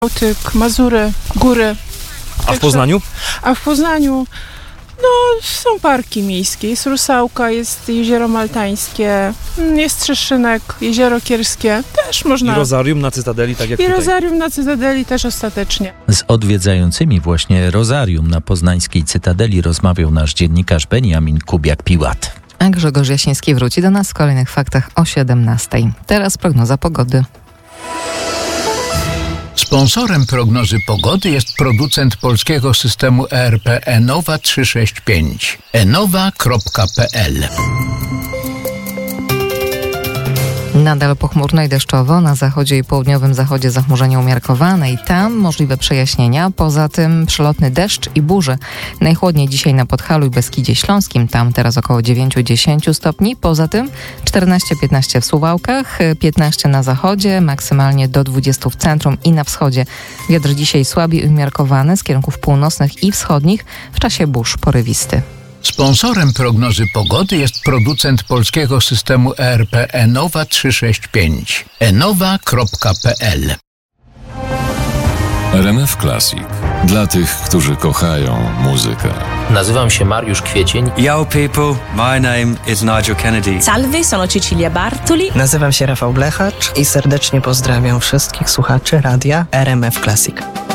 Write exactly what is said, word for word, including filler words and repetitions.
Bałtyk, Mazury, góry. A w Poznaniu? A w Poznaniu no, są parki miejskie. Jest Rusałka, jest Jezioro Maltańskie, jest Trzeszynek, Jezioro Kierskie. Też można. I Rozarium na Cytadeli, tak jak I tutaj. Rozarium na Cytadeli też ostatecznie. Z odwiedzającymi właśnie Rozarium na poznańskiej Cytadeli rozmawiał nasz dziennikarz Beniamin Kubiak-Piłat. A Grzegorz Jasiński wróci do nas w kolejnych faktach o siedemnastej. Teraz prognoza pogody. Sponsorem prognozy pogody jest producent polskiego systemu E R P Enowa trzysta sześćdziesiąt pięć. enowa kropka p l. Nadal pochmurno i deszczowo, na zachodzie i południowym zachodzie zachmurzenie umiarkowane i tam możliwe przejaśnienia, poza tym przelotny deszcz i burze. Najchłodniej dzisiaj na Podhalu i Beskidzie Śląskim, tam teraz około dziewięć do dziesięciu stopni, poza tym czternaście do piętnastu w Suwałkach, piętnaście na zachodzie, maksymalnie do dwudziestu w centrum i na wschodzie. Wiatr dzisiaj słaby i umiarkowany z kierunków północnych i wschodnich, w czasie burz porywisty. Sponsorem prognozy pogody jest producent polskiego systemu E R P Enowa trzysta sześćdziesiąt pięć. enowa kropka p l. R M F Classic. Dla tych, którzy kochają muzykę. Nazywam się Mariusz Kwiecień. Yo people, my name is Nigel Kennedy. Salve, sono Cecilia Bartoli. Nazywam się Rafał Blechacz i serdecznie pozdrawiam wszystkich słuchaczy radia R M F Classic.